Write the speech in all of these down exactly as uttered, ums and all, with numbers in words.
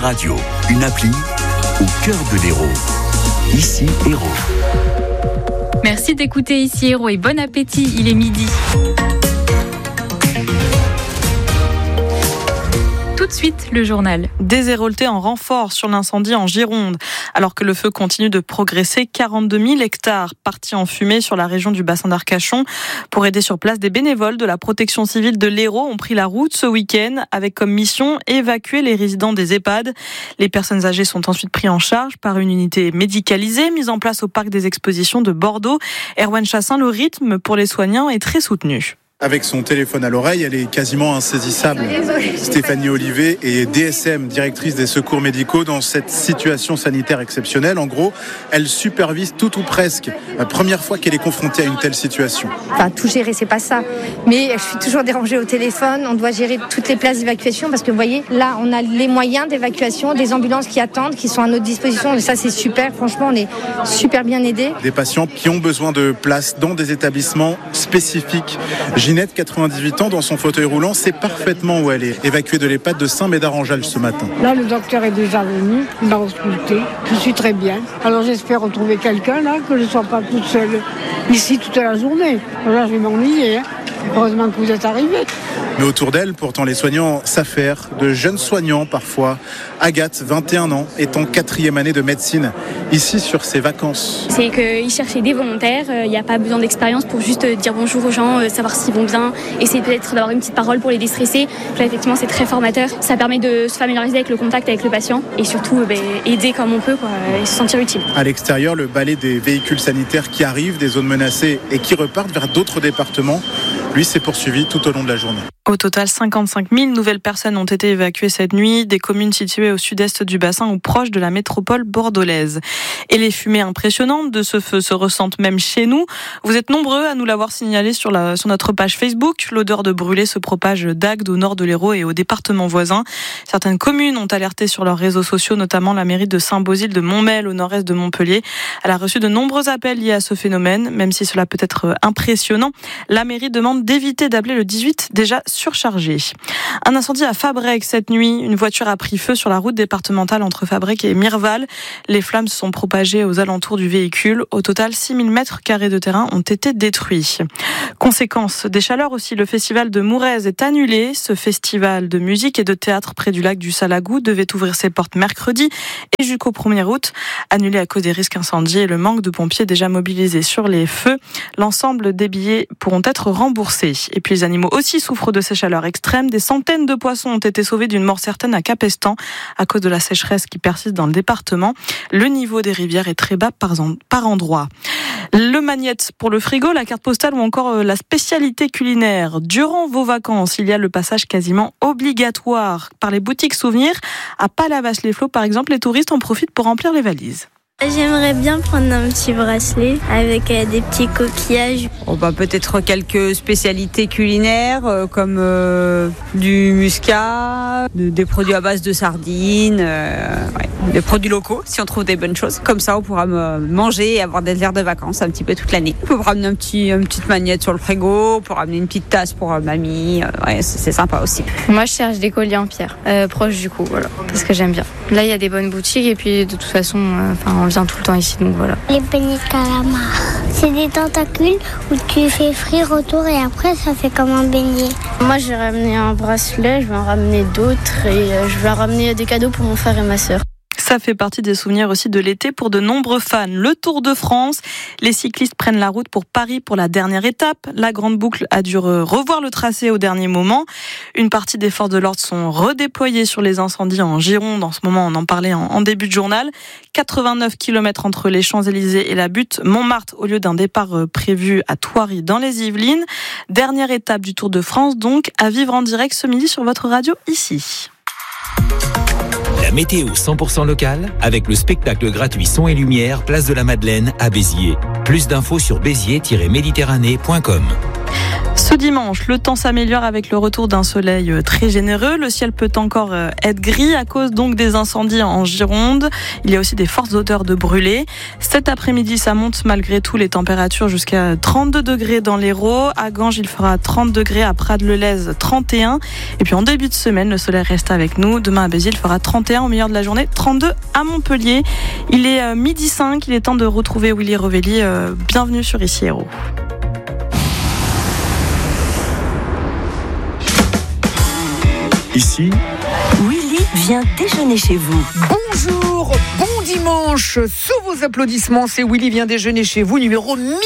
Radio, une appli au cœur de l'Hérault. Ici Hérault. Merci d'écouter Ici Hérault et bon appétit, il est midi. Tout de suite, le journal. Des Héraultais en renfort sur l'incendie en Gironde. Alors que le feu continue de progresser, quarante-deux mille hectares partis en fumée sur la région du bassin d'Arcachon. Pour aider sur place, des bénévoles de la protection civile de l'Hérault ont pris la route ce week-end avec comme mission évacuer les résidents des EHPAD. Les personnes âgées sont ensuite prises en charge par une unité médicalisée mise en place au parc des expositions de Bordeaux. Erwan Chassin, le rythme pour les soignants est très soutenu. Avec son téléphone à l'oreille, elle est quasiment insaisissable. Stéphanie Olivet est D S M, directrice des secours médicaux, dans cette situation sanitaire exceptionnelle. En gros, elle supervise tout ou presque. La première fois qu'elle est confrontée à une telle situation. Enfin, tout gérer, c'est pas ça. Mais je suis toujours dérangée au téléphone. On doit gérer toutes les places d'évacuation parce que vous voyez, là, on a les moyens d'évacuation, des ambulances qui attendent, qui sont à notre disposition. Et ça, c'est super. Franchement, on est super bien aidés. Des patients qui ont besoin de place dans des établissements spécifiques. Ginette, quatre-vingt-dix-huit ans, dans son fauteuil roulant, sait parfaitement où elle est. Évacuée de l'EHPAD de Saint-Médard-en-Jalles ce matin. Là, le docteur est déjà venu, il m'a ausculté. Je suis très bien. Alors j'espère retrouver quelqu'un là, que je ne sois pas toute seule ici toute la journée. Là, je vais m'ennuyer. Hein. Heureusement que vous êtes arrivés. Mais autour d'elle, pourtant, les soignants s'affairent, de jeunes soignants parfois. Agathe, vingt et un ans, est en quatrième année de médecine, ici sur ses vacances. C'est qu'ils cherchaient des volontaires, il n'y a pas besoin d'expérience pour juste dire bonjour aux gens, savoir s'ils vont bien, essayer peut-être d'avoir une petite parole pour les déstresser. Là, effectivement, c'est très formateur. Ça permet de se familiariser avec le contact avec le patient et surtout ben, aider comme on peut quoi, et se sentir utile. À l'extérieur, le balai des véhicules sanitaires qui arrivent des zones menacées et qui repartent vers d'autres départements, lui, s'est poursuivi tout au long de la journée. Au total, cinquante-cinq mille nouvelles personnes ont été évacuées cette nuit, des communes situées au sud-est du bassin ou proches de la métropole bordelaise. Et les fumées impressionnantes de ce feu se ressentent même chez nous. Vous êtes nombreux à nous l'avoir signalé sur, la, sur notre page Facebook. L'odeur de brûlé se propage d'Agde au nord de l'Hérault et aux départements voisins. Certaines communes ont alerté sur leurs réseaux sociaux, notamment la mairie de Saint-Bauzile de Montmel au nord-est de Montpellier. Elle a reçu de nombreux appels liés à ce phénomène, même si cela peut être impressionnant. La mairie demande d'éviter d'appeler le dix-huit déjà surchargé. Un incendie à Fabrègues cette nuit. Une voiture a pris feu sur la route départementale entre Fabrègues et Mirval. Les flammes se sont propagées aux alentours du véhicule. Au total, six mille mètres carrés de terrain ont été détruits. Conséquence des chaleurs aussi, le festival de Mourez est annulé. Ce festival de musique et de théâtre près du lac du Salagou devait ouvrir ses portes mercredi et jusqu'au premier août. Annulé à cause des risques incendies et le manque de pompiers déjà mobilisés sur les feux. L'ensemble des billets pourront être remboursés. Et puis les animaux aussi souffrent de ces chaleurs extrêmes. Des centaines de poissons ont été sauvés d'une mort certaine à Capestan à cause de la sécheresse qui persiste dans le département. Le niveau des rivières est très bas par, en, par endroits. Le magnète pour le frigo, la carte postale ou encore la spécialité culinaire. Durant vos vacances, il y a le passage quasiment obligatoire par les boutiques souvenirs. À Palavas-les-Flots, par exemple, les touristes en profitent pour remplir les valises. J'aimerais bien prendre un petit bracelet avec euh, des petits coquillages. Oh bah, peut-être quelques spécialités culinaires euh, comme euh, du muscat, de, des produits à base de sardines, euh, ouais, des produits locaux si on trouve des bonnes choses. Comme ça on pourra me manger et avoir des airs de vacances un petit peu toute l'année. On peut ramener un petit, une petite magnette sur le frigo, on peut ramener une petite tasse pour euh, mamie, euh, ouais, c'est, c'est sympa aussi. Moi je cherche des colliers en pierre, euh, proches du cou, voilà, parce que j'aime bien. Là il y a des bonnes boutiques et puis de toute façon, enfin euh, on vient tout le temps ici, donc voilà. Les beignets de calamar, c'est des tentacules où tu fais frire autour et après ça fait comme un beignet. Moi j'ai ramené un bracelet, je vais en ramener d'autres et je vais en ramener des cadeaux pour mon frère et ma sœur. Ça fait partie des souvenirs aussi de l'été pour de nombreux fans. Le Tour de France, les cyclistes prennent la route pour Paris pour la dernière étape. La grande boucle a dû revoir le tracé au dernier moment. Une partie des forces de l'ordre sont redéployées sur les incendies en Gironde. En ce moment, on en parlait en, en début de journal. quatre-vingt-neuf kilomètres entre les Champs-Élysées et la butte Montmartre au lieu d'un départ prévu à Thoiry dans les Yvelines. Dernière étape du Tour de France donc, à vivre en direct ce midi sur votre radio ici. La météo cent pour cent locale avec le spectacle gratuit Son et Lumière, place de la Madeleine à Béziers. Plus d'infos sur béziers tiret méditerranée point com. Ce dimanche, le temps s'améliore avec le retour d'un soleil très généreux. Le ciel peut encore être gris à cause donc des incendies en Gironde. Il y a aussi des fortes odeurs de brûlés. Cet après-midi, ça monte malgré tout les températures jusqu'à trente-deux degrés dans l'Hérault. À Ganges, il fera trente degrés. À Prades-le-Lez, trente et un. Et puis en début de semaine, le soleil reste avec nous. Demain à Béziers, il fera trente et un au milieu de la journée, trente-deux à Montpellier. Il est midi cinq. Il est temps de retrouver Willy Rovelli. Bienvenue sur Ici Hérault. Ici, Willy vient déjeuner chez vous. Bonjour, bon dimanche. Sous vos applaudissements, c'est Willy vient déjeuner chez vous, numéro mille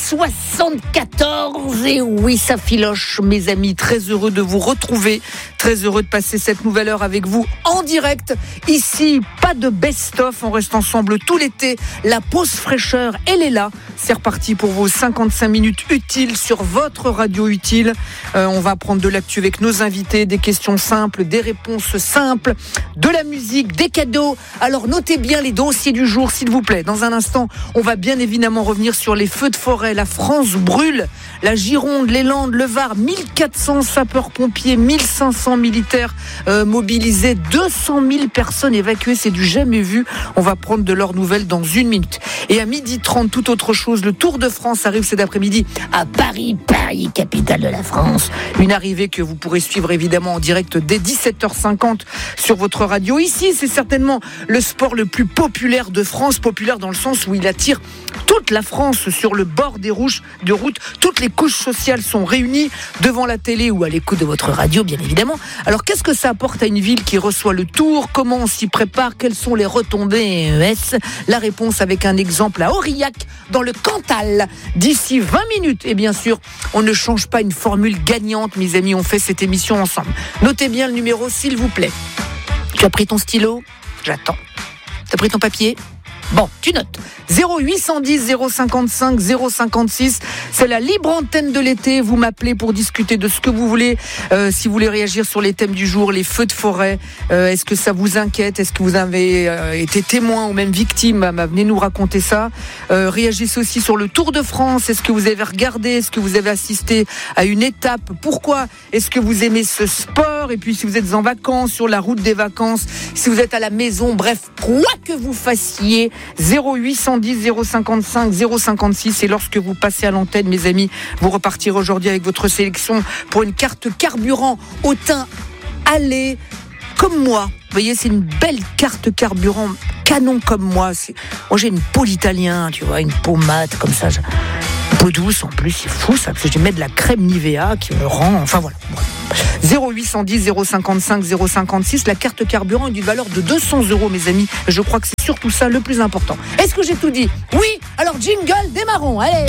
soixante-quatorze. Et oui, ça filoche, mes amis. Très heureux de vous retrouver. Très heureux de passer cette nouvelle heure avec vous en direct. Ici, pas de best-of. On reste ensemble tout l'été. La pause fraîcheur, elle est là. C'est reparti pour vos cinquante-cinq minutes utiles sur votre radio utile. Euh, on va prendre de l'actu avec nos invités, des questions simples, des réponses simples, de la musique, des cadeaux. Alors notez bien les dossiers du jour, s'il vous plaît. Dans un instant, on va bien évidemment revenir sur les feux de forêt. La France brûle. La Gironde, les Landes, le Var, mille quatre cents sapeurs-pompiers, mille cinq cents militaires euh, mobilisés, deux cent mille personnes évacuées. C'est du jamais vu. On va prendre de leurs nouvelles dans une minute. Et à midi trente, tout autre chose. Le Tour de France arrive cet après-midi à Paris, Paris, capitale de la France. Une arrivée que vous pourrez suivre évidemment en direct dès dix-sept heures cinquante sur votre radio. Ici, c'est certainement le sport le plus populaire de France, populaire dans le sens où il attire toute la France sur le bord des routes de route. Toutes les couches sociales sont réunies devant la télé ou à l'écoute de votre radio, bien évidemment. Alors, qu'est-ce que ça apporte à une ville qui reçoit le Tour? Comment on s'y prépare? Quelles sont les retombées E S? La réponse avec un exemple à Aurillac, dans le Cantal, d'ici vingt minutes. Et bien sûr, on ne change pas une formule gagnante, mes amis. On fait cette émission ensemble. Notez bien le numéro, s'il vous plaît. Tu as pris ton stylo? J'attends. Tu as pris ton papier? Bon, tu notes. zéro huit cent dix zéro cinquante-cinq zéro cinquante-six. C'est la libre antenne de l'été. Vous m'appelez pour discuter de ce que vous voulez. Euh, si vous voulez réagir sur les thèmes du jour, les feux de forêt. Euh, est-ce que ça vous inquiète? Est-ce que vous avez euh, été témoin ou même victime? Bah, venez nous raconter ça. Euh, réagissez aussi sur le Tour de France. Est-ce que vous avez regardé? Est-ce que vous avez assisté à une étape? Pourquoi? Est-ce que vous aimez ce sport? Et puis si vous êtes en vacances, sur la route des vacances, si vous êtes à la maison, bref, quoi que vous fassiez, zéro huit cent dix zéro cinquante-cinq zéro cinquante-six. Et lorsque vous passez à l'antenne, mes amis, vous repartirez aujourd'hui avec votre sélection pour une carte carburant au teint allé comme moi. Vous voyez, c'est une belle carte carburant canon comme moi. C'est... Moi, j'ai une peau d'italien, tu vois, une peau mate comme ça. Une peau douce en plus, c'est fou ça, parce que je mets de la crème Nivea qui me rend... Enfin voilà. zéro huit cent dix zéro cinquante-cinq zéro cinquante-six. La carte carburant est d'une valeur de deux cents euros, mes amis. Je crois que c'est surtout ça le plus important. Est-ce que j'ai tout dit? Oui. Alors jingle, démarrons. Allez.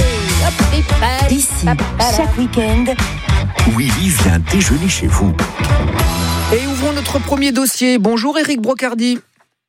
Ici, chaque week-end, Willy vient déjeuner chez vous. Et ouvrons notre premier dossier. Bonjour Éric Brocardi.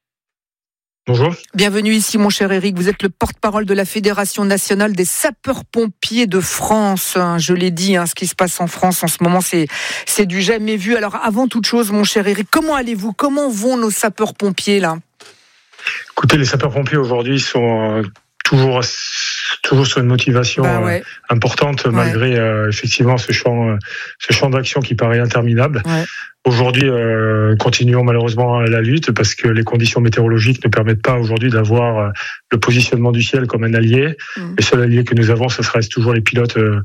Bonjour. Bienvenue ici, mon cher Éric. Vous êtes le porte-parole de la Fédération nationale des sapeurs-pompiers de France. Je l'ai dit, hein, ce qui se passe en France en ce moment, c'est, c'est du jamais vu. Alors, avant toute chose, mon cher Éric, comment allez-vous? Comment vont nos sapeurs-pompiers, là? Écoutez, les sapeurs-pompiers, aujourd'hui, sont toujours, toujours sur une motivation bah ouais. euh, importante, ouais. malgré euh, effectivement ce champ, euh, ce champ d'action qui paraît interminable. Ouais. Aujourd'hui, euh, continuons malheureusement la lutte parce que les conditions météorologiques ne permettent pas aujourd'hui d'avoir euh, le positionnement du ciel comme un allié. Mmh. Les seuls alliés que nous avons, ce reste toujours les pilotes euh,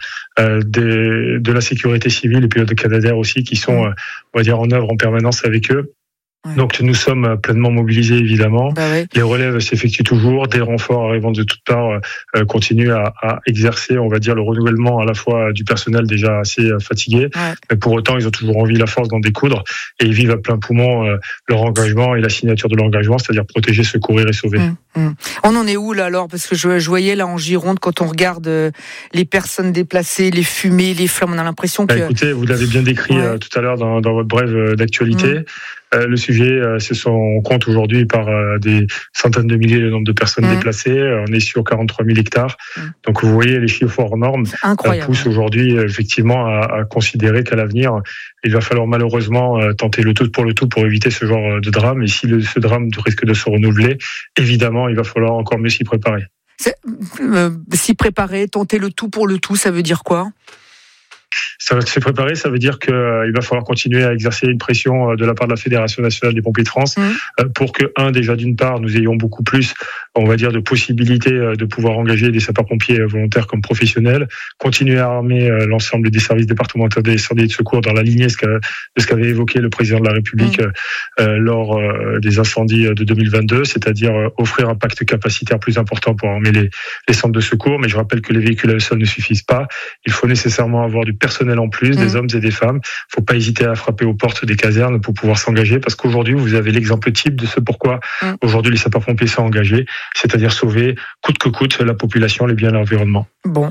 des, de la sécurité civile, les pilotes de Canadair aussi, qui sont, mmh. euh, on va dire, en œuvre en permanence avec eux. Ouais. Donc nous sommes pleinement mobilisés évidemment. Bah ouais. Les relèves s'effectuent toujours, des renforts arrivant de toutes parts euh, continuent à, à exercer, on va dire, le renouvellement à la fois du personnel déjà assez fatigué, ouais. mais pour autant ils ont toujours envie, la force d'en découdre et ils vivent à plein poumon euh, leur engagement et la signature de l'engagement, c'est-à-dire protéger, secourir et sauver. Mmh, mmh. On en est où là alors? Parce que je, je voyais là en Gironde, quand on regarde euh, les personnes déplacées, les fumées, les flammes, on a l'impression que... Bah, écoutez, vous l'avez bien décrit ouais. euh, tout à l'heure dans, dans votre brève d'actualité. Mmh. Euh, le sujet, euh, c'est son, on compte aujourd'hui par euh, des centaines de milliers le nombre de personnes mmh. déplacées. Euh, on est sur quarante-trois mille hectares. Mmh. Donc vous voyez, les chiffres hors normes euh, poussent aujourd'hui euh, effectivement à, à considérer qu'à l'avenir, il va falloir malheureusement euh, tenter le tout pour le tout pour éviter ce genre de drame. Et si le, ce drame risque de se renouveler, évidemment, il va falloir encore mieux s'y préparer. C'est, euh, s'y préparer, tenter le tout pour le tout, ça veut dire quoi ? Ça va se préparer, ça veut dire qu'il euh, va falloir continuer à exercer une pression euh, de la part de la Fédération nationale des pompiers de France mmh. euh, pour que, un, déjà d'une part, nous ayons beaucoup plus, on va dire, de possibilités euh, de pouvoir engager des sapeurs-pompiers volontaires comme professionnels, continuer à armer euh, l'ensemble des services départementaux d'incendie et de secours dans la lignée de ce qu'avait évoqué le président de la République mmh. euh, lors euh, des incendies de deux mille vingt-deux, c'est-à-dire euh, offrir un pacte capacitaire plus important pour armer les, les centres de secours. Mais je rappelle que les véhicules à eux seuls ne suffisent pas. Il faut nécessairement avoir du personnel en plus, mmh. des hommes et des femmes. Il ne faut pas hésiter à frapper aux portes des casernes pour pouvoir s'engager, parce qu'aujourd'hui, vous avez l'exemple type de ce pourquoi mmh. aujourd'hui les sapeurs-pompiers sont engagés, c'est-à-dire sauver coûte que coûte la population, les biens et l'environnement. Bon.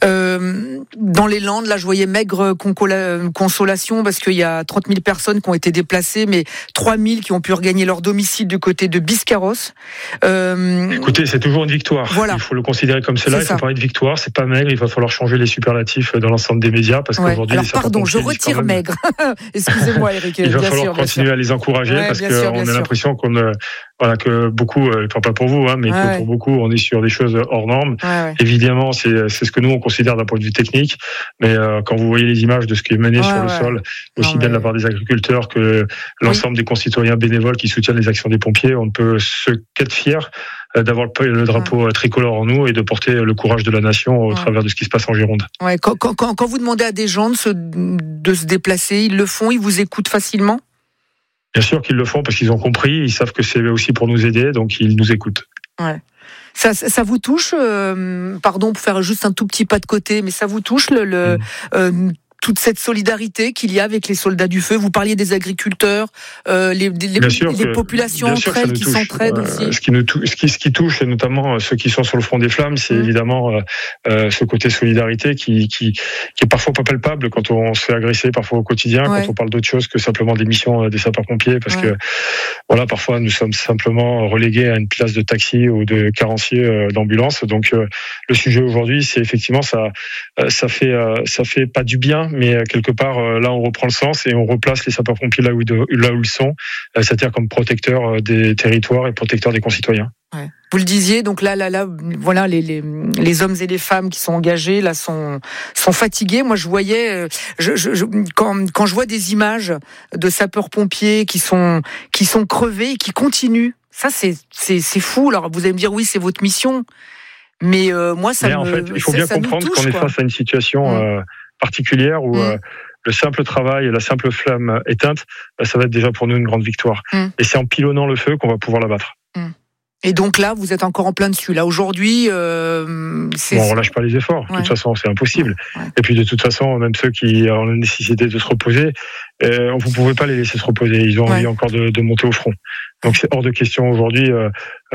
Euh, dans les Landes, là, je voyais maigre consolation parce qu'il y a trente mille personnes qui ont été déplacées, mais trois mille qui ont pu regagner leur domicile du côté de Biscarrosse. Euh... Écoutez, c'est toujours une victoire. Voilà. Il faut le considérer comme cela. C'est il ça. faut parler de victoire. C'est pas maigre. Il va falloir changer les superlatifs dans l'ensemble des médias parce ouais. qu'aujourd'hui. Alors, pardon, je retire même... maigre. Excusez-moi, Eric. Il va bien falloir sûr, continuer à les encourager ouais, parce qu'on a l'impression qu'on, euh, voilà, que beaucoup, euh, pas pour vous, hein, mais ouais, que ouais. pour beaucoup, on est sur des choses hors normes. Ouais, ouais. Évidemment, c'est, c'est ce que nous on considère d'un point de vue technique, mais euh, quand vous voyez les images de ce qui est mené ouais, sur ouais. le sol, aussi non, bien mais... de la part des agriculteurs que l'ensemble oui. des concitoyens bénévoles qui soutiennent les actions des pompiers, on ne peut se qu'être fier d'avoir le drapeau ouais. tricolore en nous et de porter le courage de la nation au ouais. travers de ce qui se passe en Gironde. Ouais, quand, quand, quand vous demandez à des gens de se, de se déplacer, ils le font, ils vous écoutent facilement ? Bien sûr qu'ils le font parce qu'ils ont compris, ils savent que c'est aussi pour nous aider, donc ils nous écoutent. Ouais. Ça, ça vous touche, euh, pardon pour faire juste un tout petit pas de côté, mais ça vous touche le, le mmh. euh, toute cette solidarité qu'il y a avec les soldats du feu. Vous parliez des agriculteurs, euh, les, les, les que, populations entre elles qui touche. s'entraident euh, aussi. Ce qui, nous tou- ce, qui, ce qui touche, notamment ceux qui sont sur le front des flammes, c'est mmh. évidemment euh, euh, ce côté solidarité qui, qui, qui est parfois pas palpable quand on se fait agresser, parfois au quotidien, ouais. quand on parle d'autre chose que simplement des missions des sapeurs-pompiers, parce ouais. que voilà, parfois nous sommes simplement relégués à une place de taxi ou de carancier euh, d'ambulance. Donc euh, le sujet aujourd'hui, c'est effectivement ça, euh, ça fait, euh, ça fait pas du bien. Mais quelque part, là, on reprend le sens et on replace les sapeurs-pompiers là où, là où ils sont, c'est-à-dire comme protecteurs des territoires et protecteurs des concitoyens. Ouais. Vous le disiez, donc là, là, là, voilà, les, les, les hommes et les femmes qui sont engagés, là, sont, sont fatigués. Moi, je voyais, je, je, je, quand, quand je vois des images de sapeurs-pompiers qui sont, qui sont crevés et qui continuent, ça, c'est, c'est, c'est fou. Alors, vous allez me dire, oui, c'est votre mission. Mais euh, moi, ça Mais me en fait, il faut ça, bien ça comprendre touche, qu'on est quoi. face à une situation mmh. euh, particulière où mmh. euh, le simple travail et la simple flamme éteinte, bah, ça va être déjà pour nous une grande victoire. Mmh. Et c'est en pilonnant le feu qu'on va pouvoir l'abattre. Mmh. Et donc là, vous êtes encore en plein dessus. Là, aujourd'hui, euh, c'est... Bon, on relâche pas les efforts. Ouais. De toute façon, c'est impossible. Ouais. Ouais. Et puis, de toute façon, même ceux qui ont la nécessité de se reposer, euh, vous pouvez pas les laisser se reposer. Ils ont envie encore de, de monter au front. Donc, c'est hors de question aujourd'hui euh,